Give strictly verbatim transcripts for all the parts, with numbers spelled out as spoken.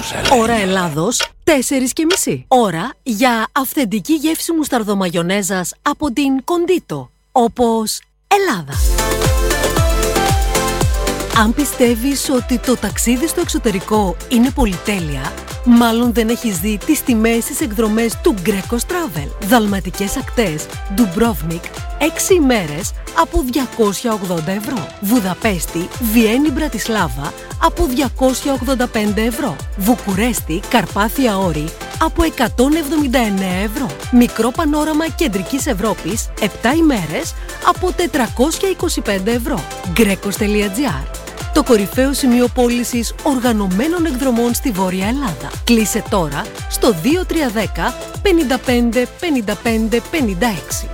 Ώρα Ελλάδος, τέσσερις και μισή. Ώρα για αυθεντική γεύση μουσταρδομαγιονέζας από την Κοντίτο, όπως Ελλάδα. Αν πιστεύεις ότι το ταξίδι στο εξωτερικό είναι πολυτέλεια, μάλλον δεν έχεις δει τις τιμές στις εκδρομές του Greco Travel. Δαλματικές ακτές, Ντουμπρόβνικ, έξι ημέρες από διακόσια ογδόντα ευρώ. Βουδαπέστη, Βιέννη, Μπρατισλάβα από διακόσια ογδόντα πέντε ευρώ. Βουκουρέστη, Καρπάθια Όρη από εκατόν εβδομήντα εννέα ευρώ. Μικρό πανόραμα Κεντρικής Ευρώπης, επτά ημέρες από τετρακόσια είκοσι πέντε ευρώ. Γκρέκος τελεία τζι άρ. Το κορυφαίο σημείο πώλησης οργανωμένων εκδρομών στη Βόρεια Ελλάδα. Κλείσε τώρα στο δύο τρία ένα μηδέν πέντε πέντε πέντε πέντε πέντε έξι.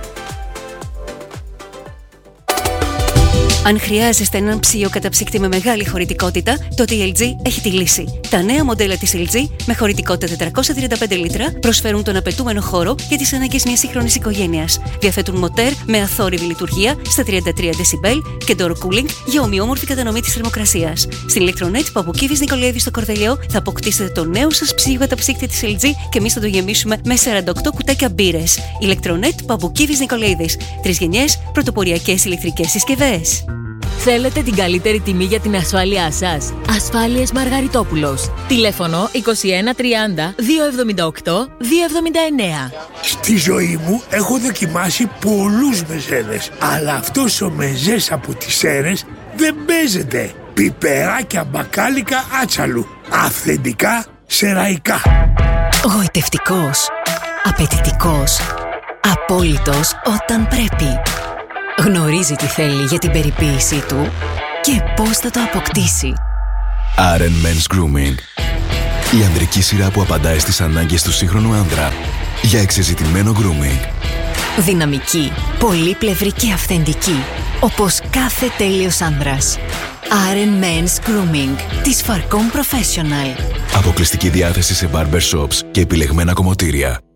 Αν χρειάζεστε έναν ψύο καταψύκτη με μεγάλη χωρητικότητα, τότε η ελ τζι έχει τη λύση. Τα νέα μοντέλα της ελ τζι με χωρητικότητα τετρακόσια τριάντα πέντε λίτρα προσφέρουν τον απαιτούμενο χώρο για τις ανάγκες μιας σύγχρονης οικογένειας. Διαθέτουν μοτέρ με αθόρυβη λειτουργία στα τριάντα τρία δεσιμπέλ και door cooling για ομοιόμορφη κατανομή της θερμοκρασίας. Στην Electronet Παπουκίδης Νικολαίδη στο Κορδελιό θα αποκτήσετε το νέο σας ψύο καταψύκτη της ελ τζι και εμείς θα το γεμίσουμε με σαράντα οκτώ κουτάκια μπύρες. Electronet Παπουκίδης Νικολαίδης. Τρεις γενιές, πρωτοποριακές ηλεκτρικές συσκευές. Θέλετε την καλύτερη τιμή για την ασφάλειά σας? Ασφάλειες Μαργαριτόπουλος. Τηλέφωνο είκοσι ένα τριάντα διακόσια εβδομήντα οκτώ διακόσια εβδομήντα εννέα. Στη ζωή μου έχω δοκιμάσει πολλούς μεζέδες, αλλά αυτός ο μεζές από τις Σέρρες δεν παίζεται. Πιπεράκια μπακάλικα άτσαλου. Αυθεντικά σεραϊκά. Γοητευτικός, απαιτητικός, απόλυτος όταν πρέπει. Γνωρίζει τι θέλει για την περιποίησή του και πώς θα το αποκτήσει. Άρεν Men's Grooming. Η ανδρική σειρά που απαντάει στις ανάγκες του σύγχρονου άνδρα για εξεζητημένο grooming. Δυναμική, πολύπλευρη και αυθεντική, όπως κάθε τέλειος άνδρας. Άρεν Men's Grooming της Farcom Professional. Αποκλειστική διάθεση σε barber shops και επιλεγμένα κομμωτήρια.